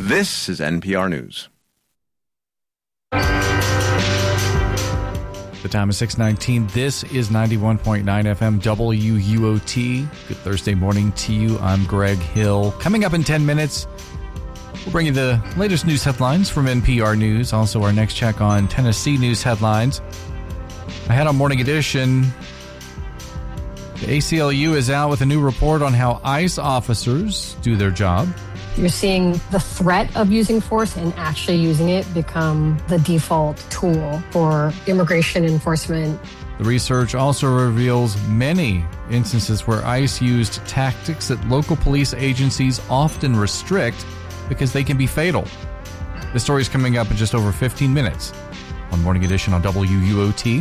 This is NPR News. The time is 6:19. This is 91.9 FM WUOT. Good Thursday morning to you. I'm Greg Hill. Coming up in 10 minutes, we'll bring you the latest news headlines from NPR News. Also, our next check on Tennessee news headlines. Ahead on Morning Edition, the ACLU is out with a new report on how ICE officers do their job. You're seeing the threat of using force and actually using it become the default tool for immigration enforcement. The research also reveals many instances where ICE used tactics that local police agencies often restrict because they can be fatal. The story is coming up in just over 15 minutes on Morning Edition on WUOT.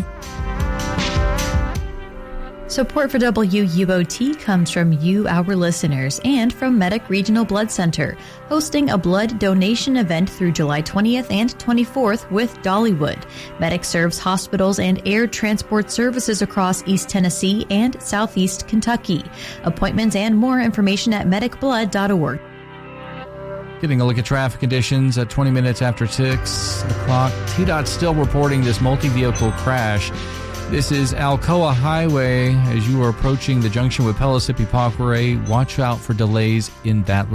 Support for WUOT comes from you, our listeners, and from Medic Regional Blood Center, hosting a blood donation event through July 20th and 24th with Dollywood. Medic serves hospitals and air transport services across East Tennessee and Southeast Kentucky. Appointments and more information at medicblood.org. Getting a look at traffic conditions at 20 minutes after 6 o'clock. TDOT still reporting this multi-vehicle crash. This is Alcoa Highway. As you are approaching the junction with Pellissippi Parkway, watch out for delays in that location.